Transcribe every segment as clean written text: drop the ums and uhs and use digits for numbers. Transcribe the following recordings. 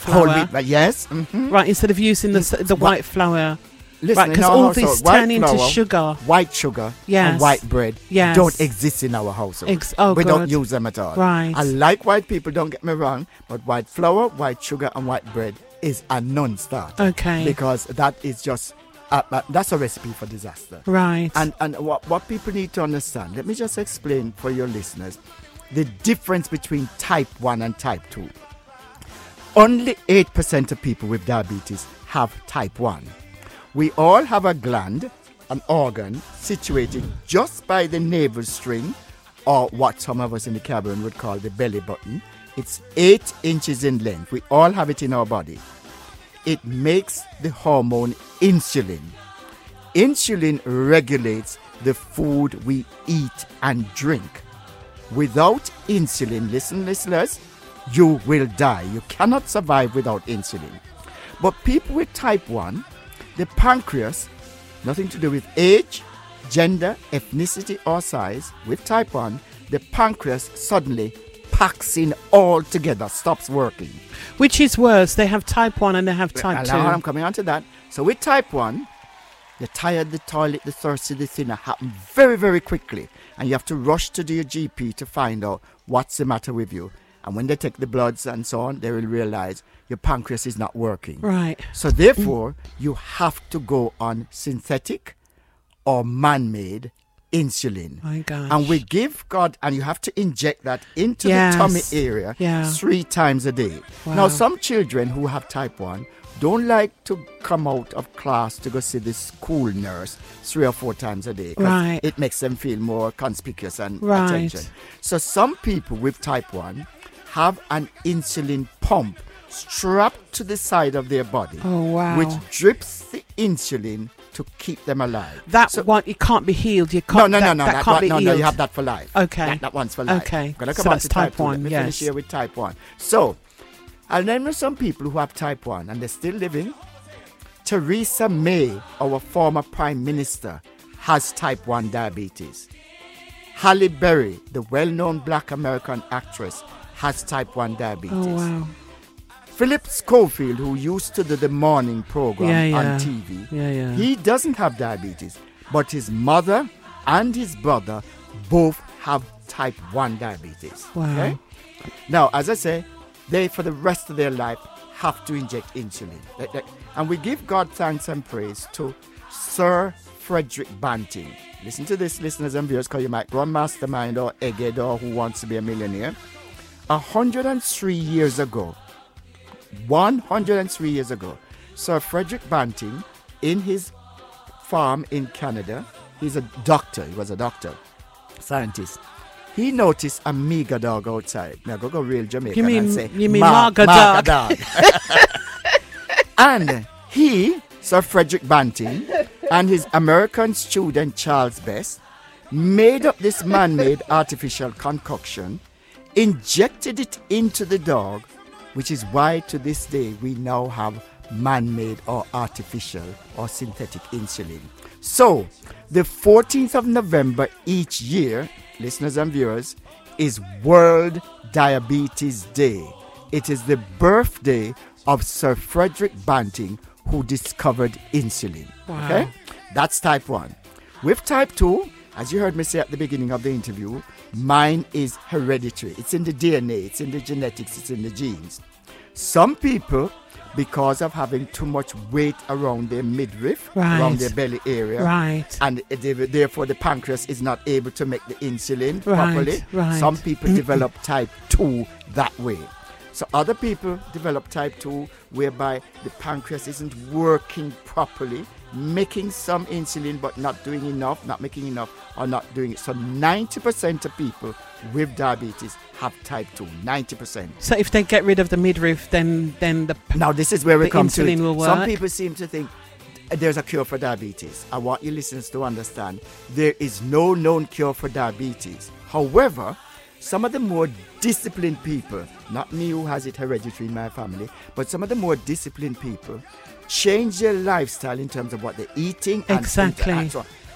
flour. Whole wheat, yes. Mm-hmm. Right, instead of using the white flour. Listen, Right, because all this turn into sugar. White sugar Yes. and white bread Yes. don't exist in our household. We don't use them at all. Right. I like white people, don't get me wrong, but white flour, white sugar and white bread is a non-starter. Okay. Because that is just, that's a recipe for disaster. Right. And what people need to understand, let me just explain for your listeners, the difference between type 1 and type 2. Only 8% of people with diabetes have type 1. We all have a gland, an organ, situated just by the navel string, or what some of us in the Caribbean would call the belly button. It's 8 inches in length. We all have it in our body. It makes the hormone insulin. Insulin regulates the food we eat and drink. Without insulin, listen, listeners, you will die. You cannot survive without insulin. But people with type 1, the pancreas, nothing to do with age, gender, ethnicity, or size, with type 1, the pancreas suddenly packs in all together, stops working. Which is worse? They have type 1 and they have type 2. I'm coming on to that. So with type 1, the tired, the toilet, the thirsty, the thinner happen very, very quickly. And you have to rush to your GP to find out what's the matter with you. And when they take the bloods and so on, they will realize your pancreas is not working. Right. So therefore, you have to go on synthetic or man-made insulin. My gosh. And we give God, and you have to inject that into the tummy area 3 times a day. Wow. Now, some children who have type 1 don't like to come out of class to go see the school nurse 3 or 4 times a day. Right. It makes them feel more conspicuous and Right. attention. So some people with type 1 have an insulin pump strapped to the side of their body, which drips the insulin to keep them alive. It can't be healed. You can't. No, That can't be healed. No, you have that for life. Okay. That one's for life. Okay. I'm gonna come So on that's to type 1. Let me yes. finish here with type 1. So, I'll name some people who have type 1 and they're still living. Theresa May, our former Prime Minister, has type 1 diabetes. Halle Berry, the well-known black American actress, has type 1 diabetes. Oh, wow. Philip Schofield, who used to do the morning program on TV, he doesn't have diabetes, but his mother and his brother both have type 1 diabetes. Wow. Okay? Now, as I say, they, for the rest of their life, have to inject insulin. And we give God thanks and praise to Sir Frederick Banting. Listen to this, listeners and viewers, because you might run Mastermind or Egghead or Who Wants to Be a Millionaire. 103 years ago, Sir Frederick Banting, in his farm in Canada, he's a doctor, he was a doctor, scientist. He noticed a meager dog outside. Now go real Jamaican and say, you mean Marga dog. And he, Sir Frederick Banting, and his American student Charles Best, made up this man-made artificial concoction, injected it into the dog, which is why to this day we now have man-made or artificial or synthetic insulin. So, the 14th of November each year, listeners and viewers, is World Diabetes Day. It is the birthday of Sir Frederick Banting, who discovered insulin. Wow. Okay? That's type 1. With type 2, as you heard me say at the beginning of the interview, mine is hereditary. It's in the DNA, it's in the genetics, it's in the genes. Some people, because of having too much weight around their midriff, around their belly area, and therefore the pancreas is not able to make the insulin properly, some people develop type 2 that way. So other people develop type 2 whereby the pancreas isn't working properly, making some insulin but not doing enough, not making enough, or not doing it. So 90% of people with diabetes have type 2, 90%. So if they get rid of the midriff, then the now this is where we come to it. Will work. Some people seem to think there's a cure for diabetes. I want you listeners to understand there is no known cure for diabetes. However, some of the more disciplined people, not me who has it hereditary in my family, but some of the more disciplined people change their lifestyle in terms of what they're eating. Exactly.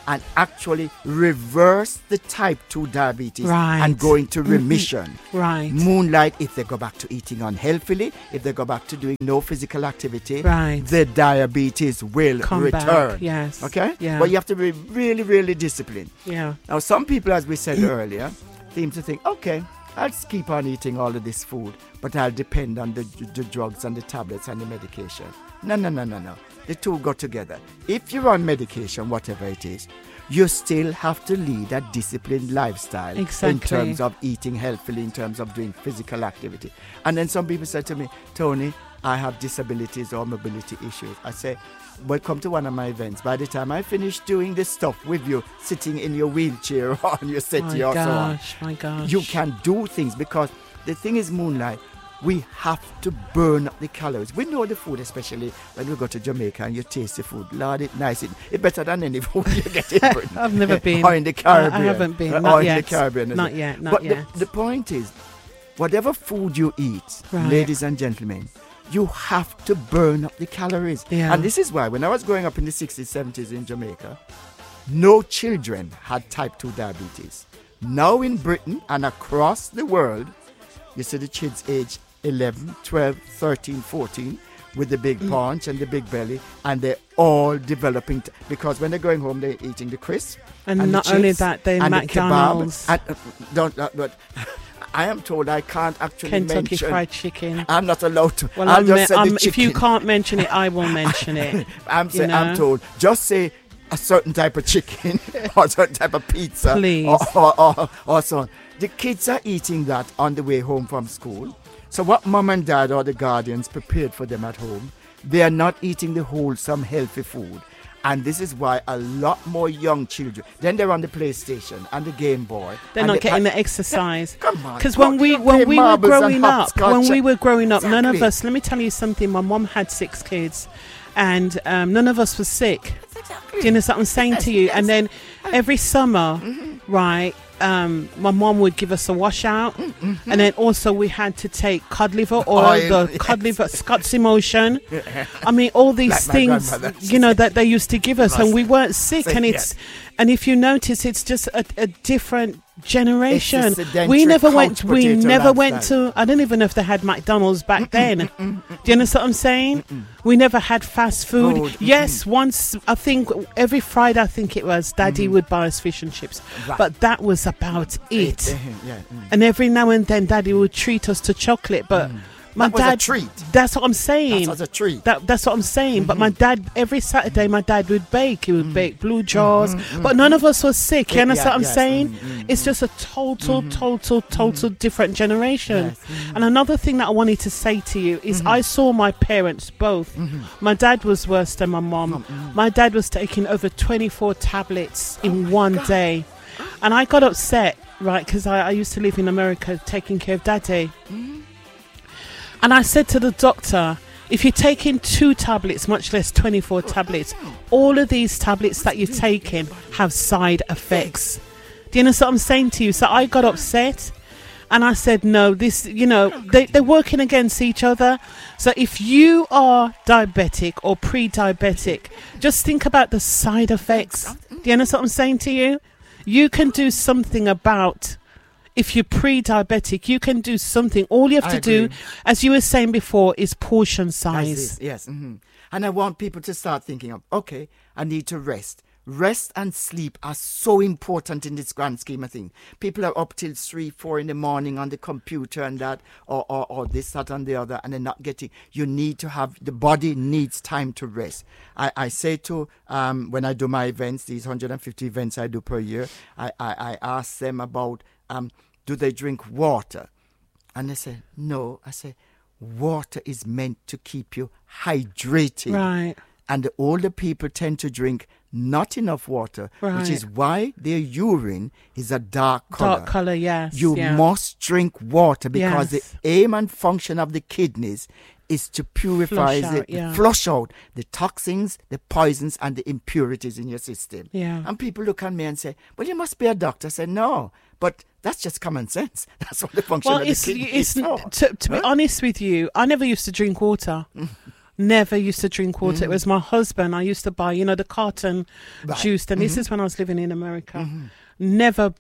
and actually reverse the type 2 diabetes and go into remission. Right. Moonlight, if they go back to eating unhealthily, if they go back to doing no physical activity, right, the diabetes will return. Back. Yes. Okay? Yeah. But you have to be really, really disciplined. Yeah. Now, some people, as we said earlier, seem to think, okay, I'll just keep on eating all of this food, but I'll depend on the drugs and the tablets and the medication. No. The two go together. If you're on medication, whatever it is, you still have to lead a disciplined lifestyle in terms of eating healthily, in terms of doing physical activity. And then some people say to me, Tony, I have disabilities or mobility issues. I say, well, come to one of my events. By the time I finish doing this stuff with you, sitting in your wheelchair or on your settee or so on, my gosh, you can do things, because the thing is, Moonlight, we have to burn up the calories. We know the food, especially when we go to Jamaica and you taste the food. Lord, it's nice. It's better than any food you get in Britain. I've never been. Or in the Caribbean. I haven't been. Not yet. In the Caribbean. Not yet. But the point is, whatever food you eat, ladies and gentlemen, you have to burn up the calories. Yeah. And this is why, when I was growing up in the 60s, 70s in Jamaica, no children had type 2 diabetes. Now in Britain and across the world, you see the kids age 11, 12, 13, 14 with the big paunch and the big belly, and they're all developing because when they're going home, they're eating the crisp. And not only that, they're McDonald's. But I am told I can't actually Kentucky mention Fried Chicken. I'm not allowed to. Well, I'll just say the chicken. If you can't mention it, I will mention it. I'm told, just say a certain type of chicken or a certain type of pizza. Please. Or so on. The kids are eating that on the way home from school. So what mom and dad or the guardians prepared for them at home, they are not eating the wholesome, healthy food. And this is why a lot more young children, then they're on the PlayStation and the Game Boy. They're not getting the exercise. Come on. Because when we were growing up, exactly. none of us, let me tell you something, my mom had 6 kids and none of us was sick. Exactly. Do you know what I'm saying to you? And then every summer, right, my mom would give us a washout, and then also we had to take cod liver oil, cod liver, Scott's Emotion. I mean, all these like things, that they used to give us, and we weren't sick. And if you notice, it's just a different generation. We never went to. I don't even know if they had McDonald's back then. Do you understand what I'm saying? We never had fast food. Yes, once, I think every Friday, I think it was, Daddy would buy us fish and chips, but that was about it. And every now and then Daddy would treat us to chocolate, but my dad, was a treat. That's what I'm saying. That was a treat. That's what I'm saying. But my dad, every Saturday, my dad would bake. He would bake blue jaws. But none of us was sick. You understand what I'm saying? It's just a total different generation. And another thing that I wanted to say to you is I saw my parents both. My dad was worse than my mom. My dad was taking over 24 tablets in one day. And I got upset, right, because I used to live in America taking care of Daddy. And I said to the doctor, if you're taking 2 tablets, much less 24 tablets, all of these tablets that you're taking have side effects. Do you know what I'm saying to you? So I got upset and I said, no, this, they're working against each other. So if you are diabetic or pre-diabetic, just think about the side effects. Do you know what I'm saying to you? You can do something about. If you're pre-diabetic, you can do something. All you have to do, as you were saying before, is portion size. Yes. And I want people to start thinking of, okay, I need to rest. Rest and sleep are so important in this grand scheme of things. People are up till 3, 4 in the morning on the computer and that, or this, that, and the other, and they're not getting. You need to have, the body needs time to rest. I say to, when I do my events, these 150 events I do per year, I ask them about, do they drink water? And they say, no. I say, water is meant to keep you hydrated. Right. And the older people tend to drink not enough water, which is why their urine is a dark color. Dark color, yes. You must drink water because the aim and function of the kidneys is to purify, flush out the toxins, the poisons, and the impurities in your system. Yeah. And people look at me and say, well, you must be a doctor. I say, no, but that's just common sense. That's what the function of the kidney is for. To be honest with you, I never used to drink water. Never used to drink water. It was my husband. I used to buy, the carton juice. And this is when I was living in America. Never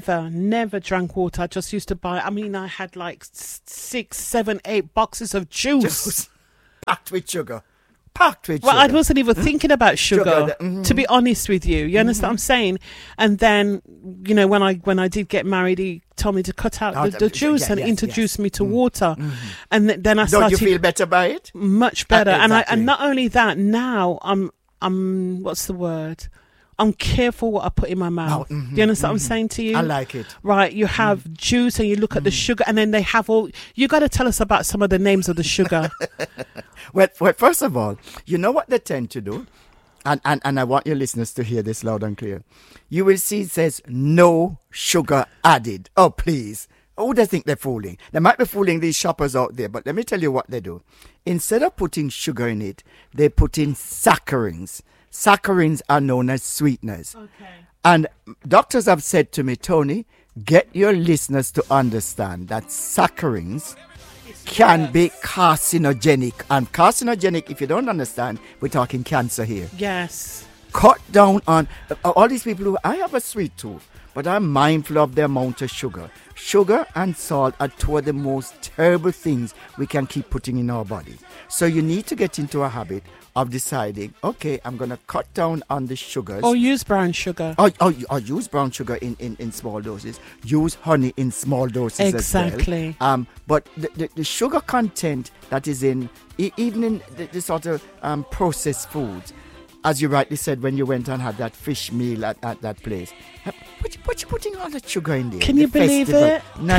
drank water. I just used to buy. I mean, I had like 6, 7, 8 boxes of juice. Packed with sugar. Well, I wasn't even thinking about sugar, to be honest with you. You understand what I'm saying? And then, when I did get married, he told me to cut out the juice and introduce me to water. And then I started. Don't you feel better by it? Much better. Exactly. And not only that, now I'm what's the word? I'm careful what I put in my mouth. Do you understand what I'm saying to you? I like it. Right, you have juice and you look at the sugar, and then they have all. You got to tell us about some of the names of the sugar. Well, first of all, you know what they tend to do? And I want your listeners to hear this loud and clear. You will see it says no sugar added. Oh, please. Who they think they're fooling? They might be fooling these shoppers out there, but let me tell you what they do. Instead of putting sugar in it, they put in saccharins. Saccharins are known as sweeteners. Okay. And doctors have said to me, Tony, get your listeners to understand that saccharins can be carcinogenic. And carcinogenic, if you don't understand, we're talking cancer here. Yes. Cut down on all these people who, I have a sweet tooth, but I'm mindful of the amount of sugar. Sugar and salt are two of the most terrible things we can keep putting in our body. So you need to get into a habit of deciding, okay, I'm going to cut down on the sugars. Or use brown sugar. Or use brown sugar in small doses. Use honey in small doses exactly. as well. But the sugar content that is in, even in the sort of processed foods, as you rightly said when you went and had that fish meal at that place, what you putting all that sugar in there? Can you believe it? No,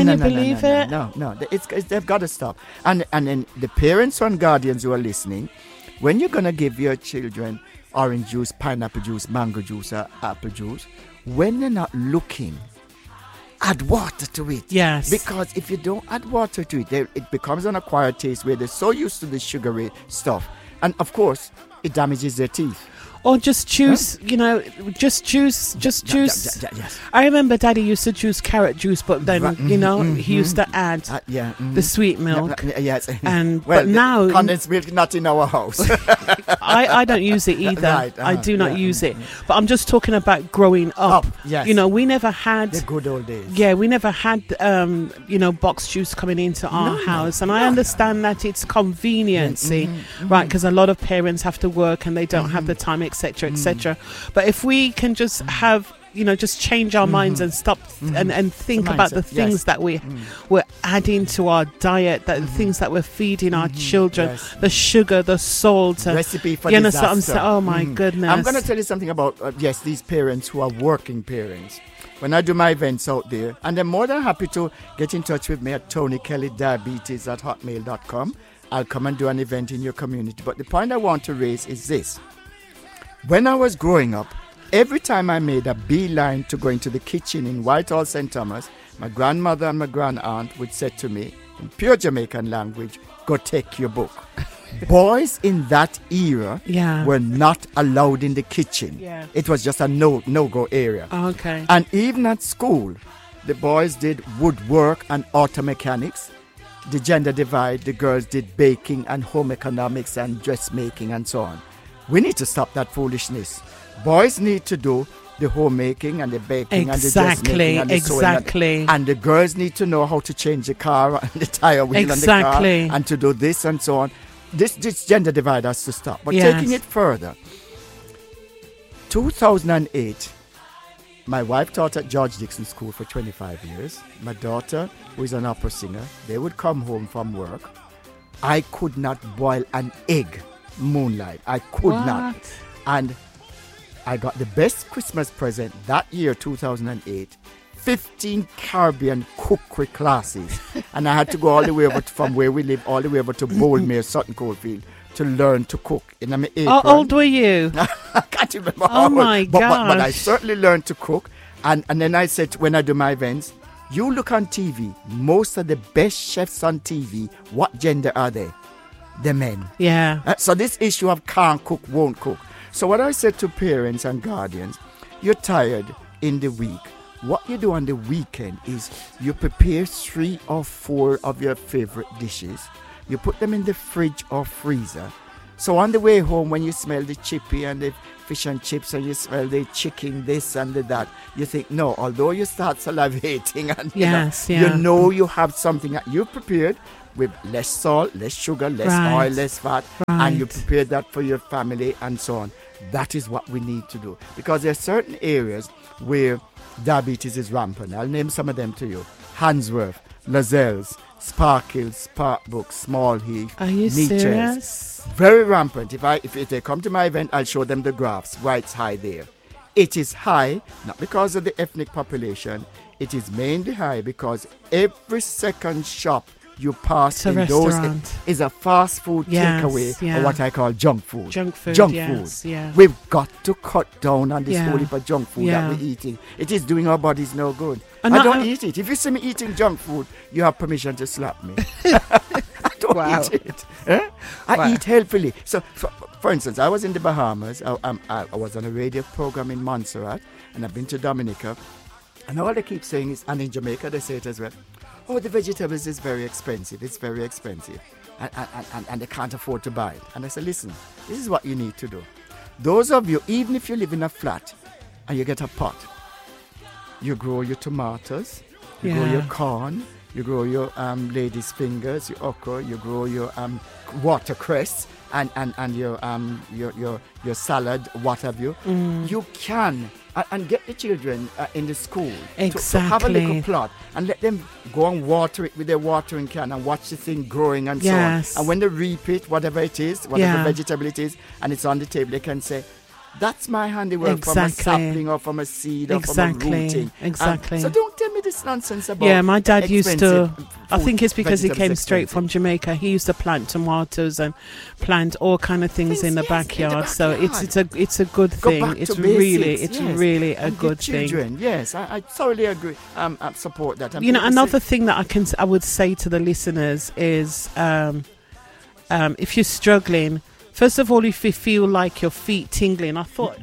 they've got to stop. And then the parents and guardians who are listening, when you're going to give your children orange juice, pineapple juice, mango juice, or apple juice, when they're not looking, add water to it. Yes. Because if you don't add water to it, it becomes an acquired taste where they're so used to the sugary stuff. And, of course, it damages their teeth. Or just juice, just juice. Yes. I remember Daddy used to juice carrot juice, but then, he used to add the sweet milk. Yes. But now... condensed milk not in our house. I don't use it either. Right, I do not use it. But I'm just talking about growing up. Yes. We never had... The good old days. Yeah, we never had, box juice coming into our house. And I understand that it's conveniency, right? Because a lot of parents have to work and they don't have the time, etc., etc. But if we can just have, just change our minds and stop and think about the things that we're adding to our diet, the things that we're feeding our children, the sugar, the salt. Recipe for disaster. Understand I'm saying? Oh my goodness. I'm going to tell you something about, these parents who are working parents. When I do my events out there, and they're more than happy to get in touch with me at TonyKellyDiabetes@hotmail.com. I'll come and do an event in your community. But the point I want to raise is this. When I was growing up, every time I made a beeline to go into the kitchen in Whitehall, St. Thomas, my grandmother and my grand-aunt would say to me, in pure Jamaican language, go take your book. Boys in that era were not allowed in the kitchen. Yeah. It was just a no-go area. Okay. And even at school, the boys did woodwork and auto mechanics. The gender divide, the girls did baking and home economics and dressmaking and so on. We need to stop that foolishness. Boys need to do the homemaking and the baking and the dressmaking and the sewing. And the girls need to know how to change the car and the tire wheel and the car and to do this and so on. This gender divide has to stop. But taking it further, 2008, my wife taught at George Dixon School for 25 years. My daughter, who is an opera singer, they would come home from work. I could not boil an egg. Moonlight. I could not. And I got the best Christmas present that year, 2008. 15 Caribbean cookery classes. And I had to go all the way over from where we live, all the way over to Boldmere, Sutton Coldfield, to learn to cook. In my apron. How old were you? I can't remember how old. Oh my gosh. But I certainly learned to cook. And then I said, when I do my events, you look on TV, most of the best chefs on TV, what gender are they? The men. Yeah. So this issue of can't cook, won't cook. So what I said to parents and guardians, you're tired in the week. What you do on the weekend is you prepare 3 or 4 of your favorite dishes. You put them in the fridge or freezer. So on the way home, when you smell the chippy and the fish and chips, and you smell the chicken, this and the that, you think, no, although you start salivating and you know you have something that you prepared with less salt, less sugar, less oil, less fat, and you prepared that for your family and so on. That is what we need to do, because there are certain areas where diabetes is rampant. I'll name some of them to you: Handsworth, Lozells, Sparkhill, Sparkbrook, Small Heath, Are you Neatchest. serious? Very rampant. If they come to my event, I'll show them the graphs why it's high there. It is high not because of the ethnic population. It is mainly high because every second shop you pass in those is a fast food takeaway, or what I call junk food. Junk food. Yeah. We've got to cut down on this whole heap of junk food that we're eating. It is doing our bodies no good. I don't eat it. If you see me eating junk food, you have permission to slap me. I don't eat it. I eat healthily. So, for instance, I was in the Bahamas. I was on a radio program in Montserrat, and I've been to Dominica. And all they keep saying is, and in Jamaica they say it as well, oh, the vegetables is very expensive. It's very expensive. And they can't afford to buy it. And I said, listen, this is what you need to do. Those of you, even if you live in a flat and you get a pot, you grow your tomatoes, you grow your corn, you grow your lady's fingers, your okra, you grow your watercress and your salad, what have you. You can and get the children in the school to have a little plot and let them go and water it with their watering can and watch the thing growing and so on. And when they reap it, whatever it is, whatever vegetable it is, and it's on the table, they can say, that's my handiwork from a sapling or from a seed or from a rooting. So don't tell me this nonsense about my dad used to, I think it's because he came straight from Jamaica. He used to plant tomatoes and plant all kind of things in the backyard. So it's a good thing. It's really a good thing. Yes, I thoroughly agree. I support that. Another thing that I would say to the listeners is if you're struggling, first of all, if you feel like your feet tingling, I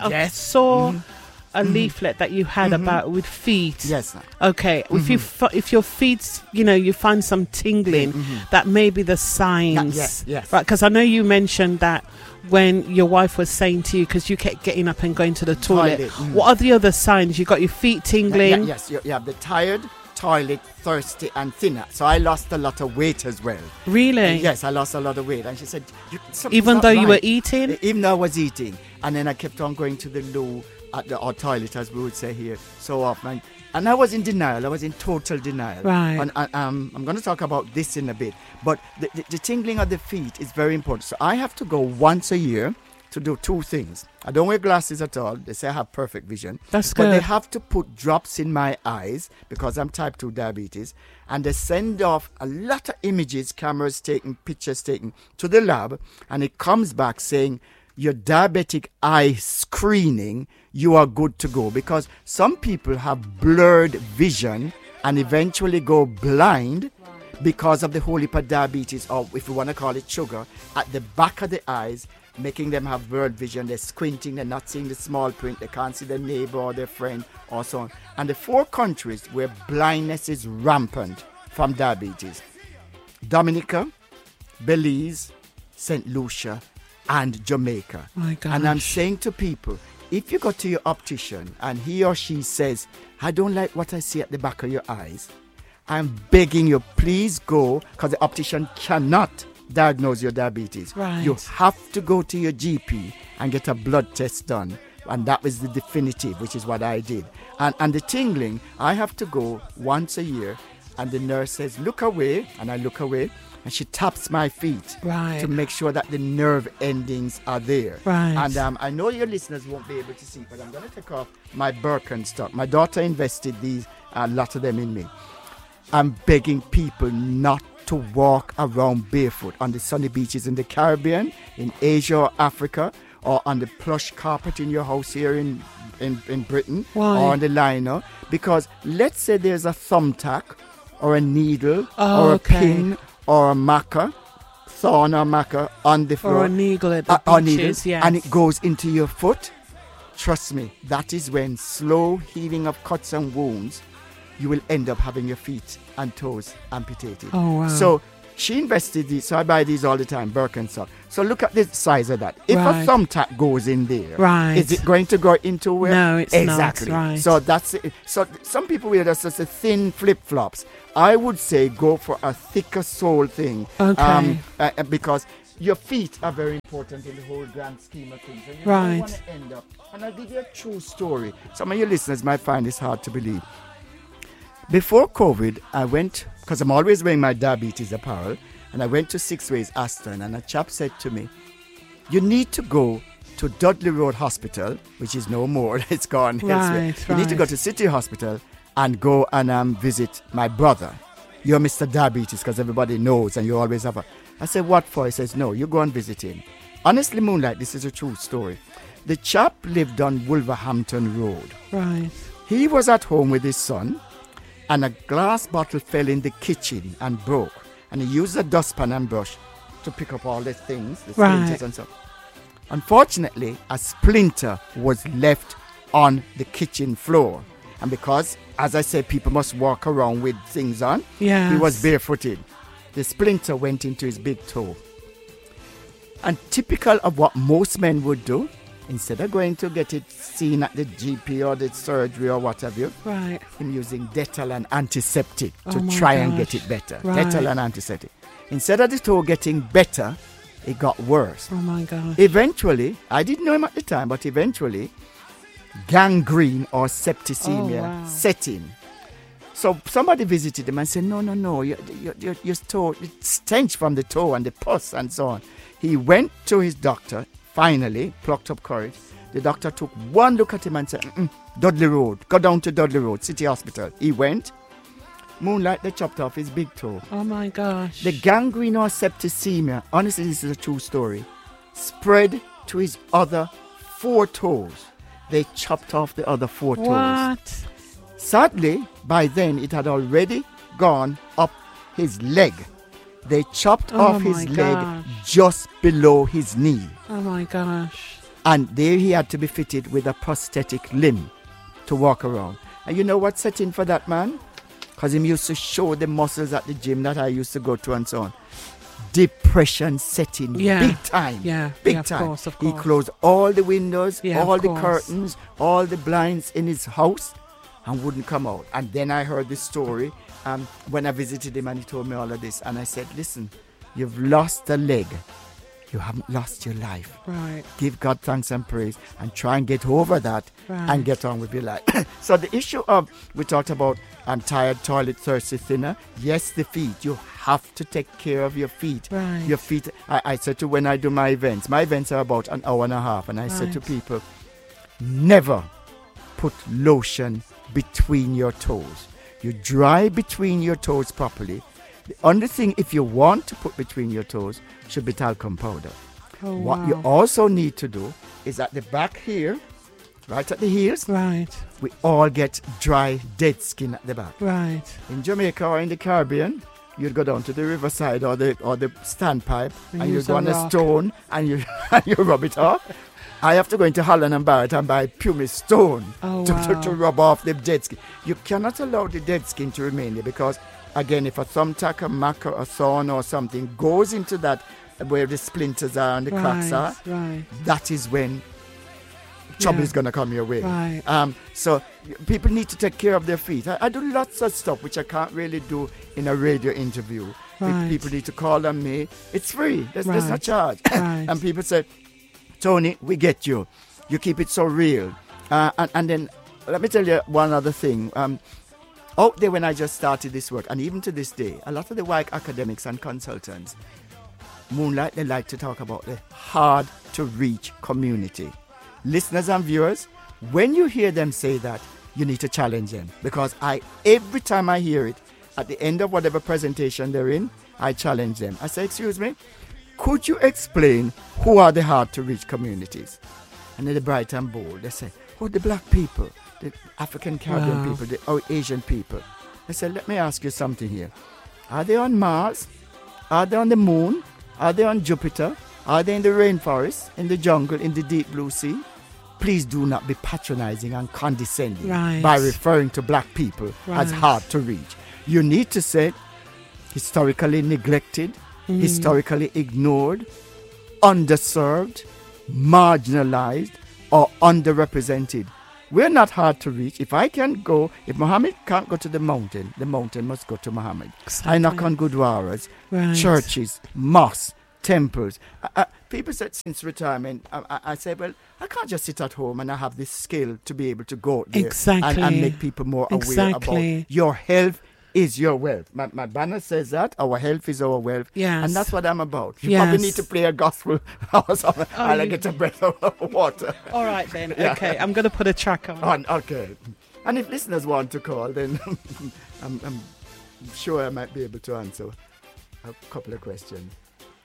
saw a leaflet that you had about with feet. Yes. Okay. If your feet, you find some tingling, that may be the signs. Yes. Right. Because I know you mentioned that when your wife was saying to you, because you kept getting up and going to the toilet. What are the other signs? You got your feet tingling. Yes. You have the tired, toilet, thirsty and thinner. So I lost a lot of weight as well. Really? Yes, I lost a lot of weight. And she said, even though you were eating? Even though I was eating. And then I kept on going to the loo, or toilet as we would say here, so often. And I was in denial. I was in total denial. Right. And I'm going to talk about this in a bit. But the tingling of the feet is very important. So I have to go once a year to do two things. I don't wear glasses at all. They say I have perfect vision. That's good. But they have to put drops in my eyes because I'm type 2 diabetes. And they send off a lot of images, cameras taken, pictures taken to the lab. And it comes back saying, your diabetic eye screening, you are good to go. Because some people have blurred vision and eventually go blind because of the whole heap of diabetes, or if you want to call it sugar, at the back of the eyes, making them have blurred vision. They're squinting, they're not seeing the small print, they can't see their neighbor or their friend or so on. And the 4 countries where blindness is rampant from diabetes: Dominica, Belize, St. Lucia and Jamaica. My gosh. And I'm saying to people, if you go to your optician and he or she says, I don't like what I see at the back of your eyes, I'm begging you, please go, because the optician cannot diagnose your diabetes. Right. You have to go to your GP and get a blood test done. And that was the definitive, which is what I did. And the tingling, I have to go once a year, and the nurse says, look away, and I look away, and she taps my feet to make sure that the nerve endings are there. Right. And I know your listeners won't be able to see, but I'm going to take off my Birkenstock. My daughter invested a lot of them in me. I'm begging people not to walk around barefoot on the sunny beaches in the Caribbean, in Asia or Africa, or on the plush carpet in your house here in Britain. Why? Or on the liner. Because let's say there's a thumbtack or a needle or a pin or a maca, thorn or maca on the floor. Or a needle at the beaches, yes. And it goes into your foot. Trust me, that is when slow healing of cuts and wounds, you will end up having your feet and toes amputated. Oh, wow. So she invested these, so I buy these all the time, Birkenstock. So look at the size of that. If a Right. thumbtack goes in there, Right. is it going to go into where? No, it's exactly. not. Right. So that's it. So some people wear just a thin flip-flops. I would say go for a thicker sole thing. Okay. Because your feet are very important in the whole grand scheme of things. And you Right. don't want to end up. And I'll give you a true story. Some of your listeners might find this hard to believe. Before COVID, I went, because I'm always wearing my diabetes apparel, and I went to Six Ways Aston, and a chap said to me, you need to go to Dudley Road Hospital, which is no more, it's gone elsewhere. Right, You need to go right. to City Hospital and go and visit my brother. You're Mr. Diabetes, because everybody knows, and you always have a... I said, what for? He says, no, you go and visit him. Honestly, Moonlight, this is a true story. The chap lived on Wolverhampton Road. Right. He was at home with his son, and a glass bottle fell in the kitchen and broke. And he used a dustpan and brush to pick up all the things, the Right. splinters and stuff. Unfortunately, a splinter was left on the kitchen floor. And because, as I said, people must walk around with things on, Yes. he was barefooted. The splinter went into his big toe. And typical of what most men would do, instead of going to get it seen at the GP or the surgery or whatever, Right. him using Dettol and antiseptic Oh to my try and gosh. get it better. Right. Dettol and antiseptic. Instead of the toe getting better, it got worse. Oh my God. Eventually, I didn't know him at the time, but eventually, gangrene or septicemia Oh, wow. set in. So somebody visited him and said, no, your toe, it stench from the toe and the pus and so on. He went to his doctor, finally, plucked up courage. The doctor took one look at him and said, Dudley Road, go down to Dudley Road, City Hospital. He went. Moonlight, they chopped off his big toe. Oh my gosh. The gangrene or septicemia, honestly, this is a true story, spread to his other 4 toes. They chopped off the other 4 toes. What? Sadly, by then it had already gone up his leg. They chopped Oh off my his leg gosh. just below his knee. Oh my gosh. And there he had to be fitted with a prosthetic limb to walk around. And you know what set in for that man? Because he used to show the muscles at the gym that I used to go to and so on. Depression set in Yeah. big time. Yeah. Big yeah, of time. course, of He course. closed all the windows, Yeah, all of the course. curtains, all the blinds in his house and wouldn't come out. And then I heard this story when I visited him and he told me all of this. And I said, listen, you've lost a leg. You haven't lost your life. Right. Give God thanks and praise and try and get over that Right. and get on with your life. So the issue of, we talked about tired, toilet, thirsty, thinner. Yes, the feet. You have to take care of your feet. Right. Your feet, I said to when I do my events are about an hour and a half. And I said to Right. people, never put lotion between your toes. You dry between your toes properly. The only thing, if you want to put between your toes, should be talcum powder. Oh, What you wow. also need to do is at the back here, right at the heels, Right. we all get dry, dead skin at the back. Right. In Jamaica or in the Caribbean, you'd go down to the riverside or the standpipe And and you use go a on a rock. stone and you and you rub it off. I have to go into Holland and Barrett and buy pumice stone Oh, to wow. rub off the dead skin. You cannot allow the dead skin to remain there because, again, if a thumbtack, a mac, or a thorn or something goes into that where the splinters are and the cracks are, Right. that is when trouble Yeah. is going to come your way. Right. So people need to take care of their feet. I do lots of stuff which I can't really do in a radio interview. Right. People need to call on me. It's free. There's no Right. charge. Right. And people say, Tony, we get you. You keep it so real. And then let me tell you one other thing. Out there when I just started this work, and even to this day, a lot of the white academics and consultants, Moonlight, they like to talk about the hard to reach community. Listeners and viewers, when you hear them say that, you need to challenge them. Because every time I hear it, at the end of whatever presentation they're in, I challenge them. I say, excuse me, could you explain who are the hard to reach communities? And then the bright and bold, they say, oh, the black people, the African Caribbean Wow. people, the Asian people. I said, let me ask you something here. Are they on Mars? Are they on the moon? Are they on Jupiter? Are they in the rainforest, in the jungle, in the deep blue sea? Please do not be patronizing and condescending Right. by referring to black people as Right. hard to reach. You need to say, historically neglected, historically ignored, underserved, marginalized, or underrepresented. We're not hard to reach. If Muhammad can't go to the mountain must go to Muhammad. Exactly. I knock on gurdwaras, Right. churches, mosques, temples. People said since retirement, I say, well, I can't just sit at home and I have this skill to be able to go there Exactly. and make people more aware Exactly. about your health is your wealth. My banner says that our health is our wealth. Yes. And that's what I'm about. You Yes. probably need to play a gospel or something. I'll you- get a breath of water. All right then. Okay, I'm going to put a track on. Okay. And if listeners want to call, then I'm sure I might be able to answer a couple of questions.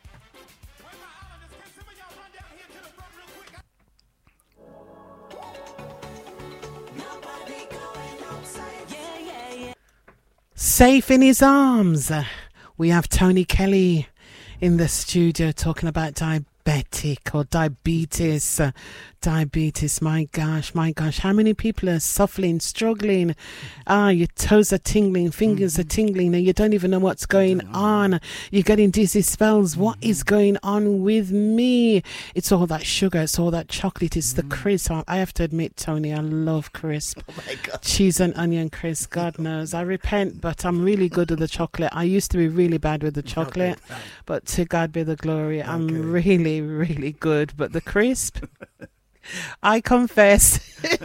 Safe in his arms. We have Tony Kelly in the studio talking about diabetic or diabetes. Diabetes, my gosh. How many people are suffering, struggling? Your toes are tingling, fingers are tingling, and you don't even know what's going on. You're getting dizzy spells. What is going on with me? It's all that sugar, it's all that chocolate, it's the crisp. I have to admit, Tony, I love crisp. Oh my God. Cheese and onion crisp, God knows. I repent, but I'm really good with the chocolate. I used to be really bad with the chocolate, but to God be the glory. I'm really, really good. But the crisp, I confess.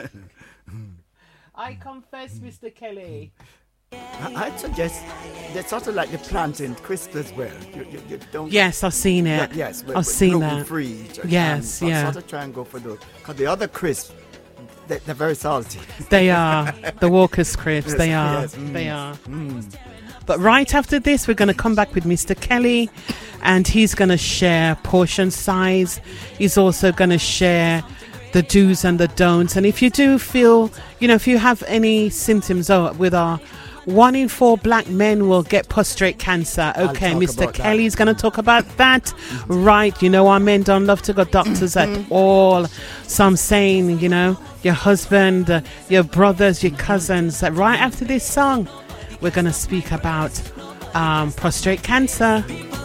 I confess, Mr. Kelly. I'd suggest that's sort of like the plantain crisp as well. You don't. Yes, I've seen it. Yes, I've seen that. Gluten-free. Yes, yeah. Sort of try and go for those. Because the other crisp, they're very salty. They are. The Walker's crisps. They are. Yes, They are. But right after this, we're going to come back with Mr. Kelly, and he's going to share portion size. He's also going to share the do's and the don'ts. And if you do feel, if you have any symptoms with our 1 in 4 black men will get prostate cancer. Okay, Mr. Kelly's going to talk about that. Right, our men don't love to go doctors at all. So I'm saying, your husband, your brothers, your cousins. Right after this song, we're going to speak about prostate cancer.